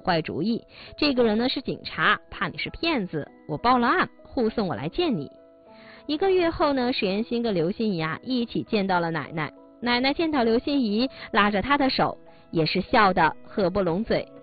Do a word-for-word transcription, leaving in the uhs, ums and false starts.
坏主意。这个人呢是警察，怕你是骗子，我报了案，护送我来见你。一个月后呢，史延新跟刘心怡啊一起见到了奶奶。奶奶见到刘心怡，拉着她的手，也是笑得合不拢嘴。